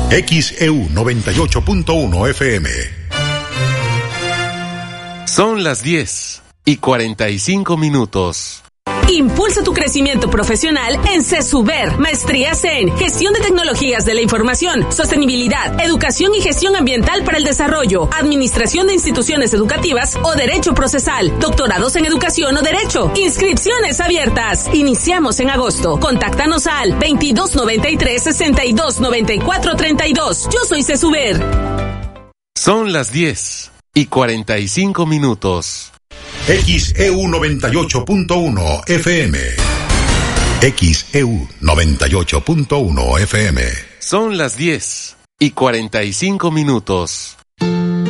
XEU 98.1 FM. Son las 10:45. Impulsa tu crecimiento profesional en CESUBER. Maestrías en Gestión de Tecnologías de la Información, Sostenibilidad, Educación y Gestión Ambiental para el Desarrollo, Administración de Instituciones Educativas o Derecho Procesal, Doctorados en Educación o Derecho. Inscripciones abiertas. Iniciamos en agosto. Contáctanos al 2293-629432. Yo soy CESUBER. Son las 10:45. XEU 98.1 FM. XEU 98.1 FM. Son las 10:45.